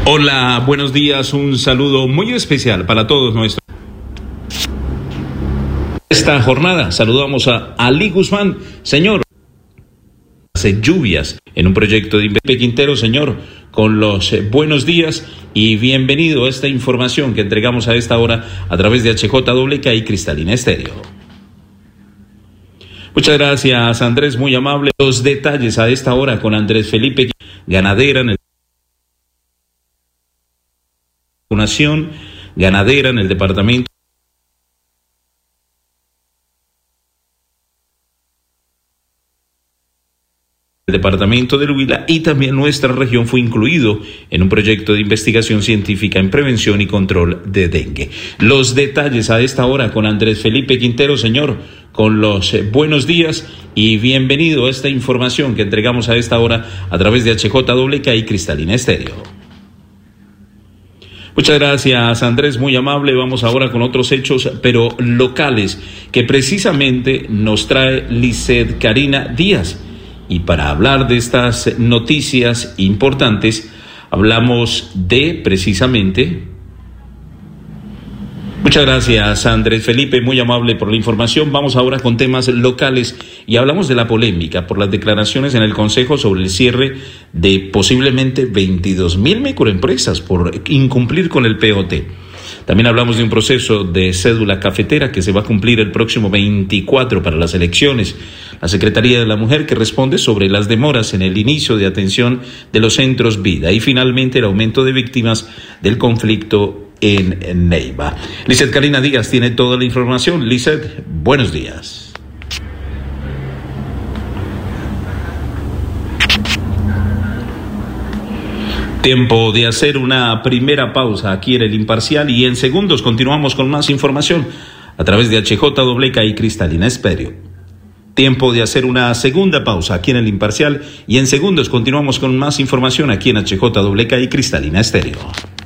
Hola, buenos días, un saludo muy especial para todos nuestros. Esta jornada saludamos a Ali Guzmán, señor. Hace lluvias en un proyecto de Pepe Quintero, señor, con los buenos días y bienvenido a esta información que entregamos a esta hora a través de HJWK y Cristalina Estéreo. Muchas gracias, Andrés, muy amable. Los detalles a esta hora con Andrés Felipe, ganadera en el departamento del Huila, y también nuestra región fue incluido en un proyecto de investigación científica en prevención y control de dengue. Los detalles a esta hora con Andrés Felipe Quintero, señor, con los buenos días y bienvenido a esta información que entregamos a esta hora a través de HJWK y Cristalina Estéreo. Muchas gracias, Andrés, muy amable. Vamos ahora con otros hechos, pero locales, que precisamente nos trae Lizeth Karina Díaz. Y para hablar de estas noticias importantes, hablamos de precisamente... Muchas gracias, Andrés Felipe, muy amable por la información. Vamos ahora con temas locales y hablamos de la polémica por las declaraciones en el Consejo sobre el cierre de posiblemente 22.000 microempresas por incumplir con el POT. También hablamos de un proceso de cédula cafetera que se va a cumplir el próximo 24 para las elecciones. La Secretaría de la Mujer que responde sobre las demoras en el inicio de atención de los centros vida y finalmente el aumento de víctimas del conflicto en Neiva. Lizeth Karina Díaz tiene toda la información. Lizeth, buenos días. Tiempo de hacer una primera pausa aquí en el Imparcial y en segundos continuamos con más información a través de HJWK y Cristalina Estéreo. Tiempo de hacer una segunda pausa aquí en el Imparcial y en segundos continuamos con más información aquí en HJWK y Cristalina Estéreo.